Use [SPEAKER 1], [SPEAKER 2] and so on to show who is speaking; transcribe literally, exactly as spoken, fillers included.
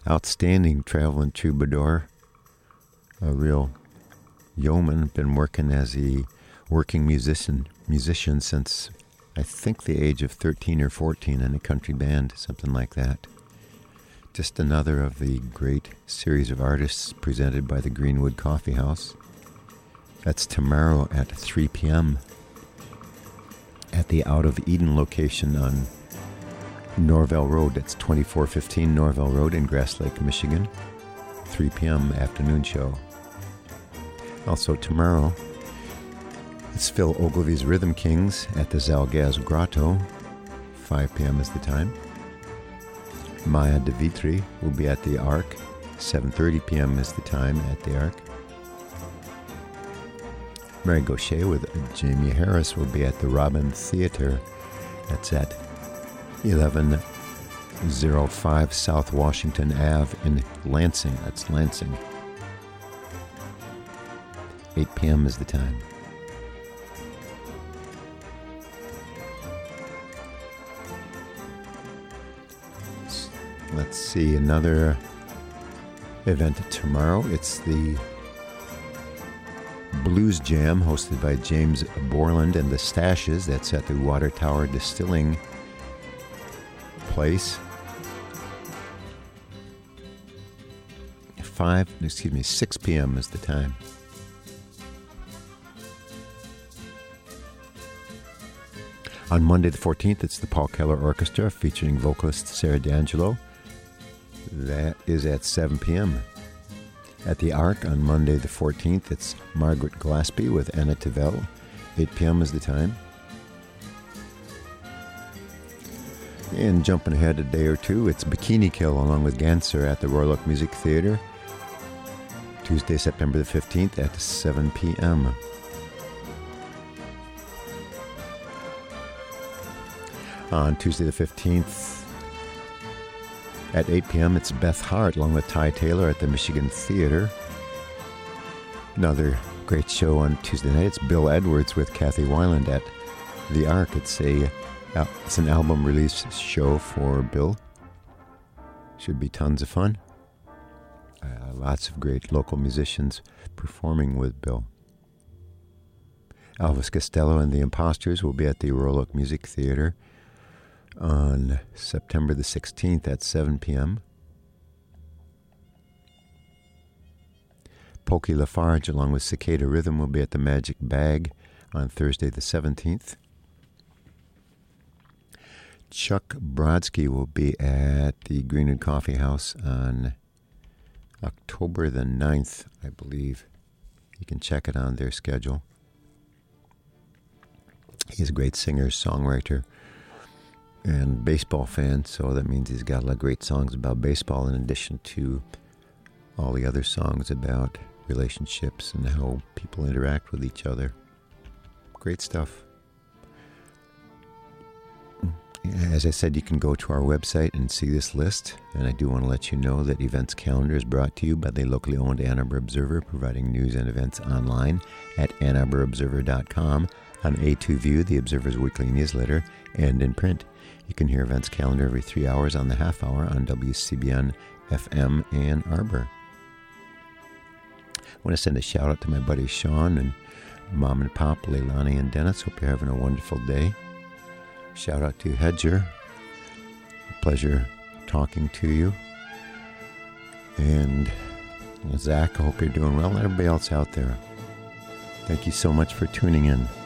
[SPEAKER 1] outstanding traveling troubadour, a real yeoman, been working as a working musician musician since I think the age of thirteen or fourteen in a country band, something like that. Just another of the great series of artists presented by the Greenwood Coffee House. That's tomorrow at three p.m. at the Out of Eden location on Norvell Road. That's twenty-four fifteen Norvell Road in Grass Lake, Michigan. three p.m. afternoon show. Also tomorrow, it's Phil Ogilvy's Rhythm Kings at the Zalgaz Grotto. five p.m. is the time. Maya De Vitri will be at the Ark. seven thirty p.m. is the time at the Ark. Mary Gaucher with Jamie Harris will be at the Robin Theater. That's at eleven oh five South Washington Avenue in Lansing. That's Lansing. eight p.m. is the time. Let's see, another event tomorrow. It's the Blues Jam hosted by James Borland and the Stashes. That's at the Water Tower Distilling Place. Five, excuse me, six p.m. is the time. On Monday the fourteenth, it's the Paul Keller Orchestra featuring vocalist Sarah D'Angelo. That is at seven p.m. At the Ark on Monday the fourteenth, it's Margaret Glaspie with Anna Tavel. eight p.m. is the time. And jumping ahead a day or two, it's Bikini Kill along with Ganser at the Royal Oak Music Theater. Tuesday, September the fifteenth at seven p.m. On Tuesday the fifteenth at eight p.m. it's Beth Hart along with Ty Taylor at the Michigan Theater. Another great show on Tuesday night. It's Bill Edwards with Kathy Weiland at the Ark. It's a it's an album release show for Bill. Should be tons of fun. Uh, lots of great local musicians performing with Bill. Elvis Costello and the Imposters will be at the Royal Oak Music Theater on September the sixteenth at seven p.m. Pokey Lafarge along with Cicada Rhythm will be at the Magic Bag on Thursday the seventeenth. Chuck Brodsky will be at the Greenwood Coffee House on October the ninth, I believe. You can check it on their schedule. He's a great singer, songwriter, and baseball fan, so that means he's got a lot of great songs about baseball in addition to all the other songs about relationships and how people interact with each other. Great stuff. As I said, you can go to our website and see this list, and I do want to let you know that Events Calendar is brought to you by the locally owned Ann Arbor Observer, providing news and events online at ann arbor observer dot com, on A two View, the Observer's weekly newsletter, and in print. You can hear Events Calendar every three hours on the half hour on W C B N F M Ann Arbor. I want to send a shout out to my buddy Sean and Mom and Pop, Leilani and Dennis. Hope you're having a wonderful day. Shout out to Hedger. A pleasure talking to you. And Zach, I hope you're doing well. And everybody else out there. Thank you so much for tuning in.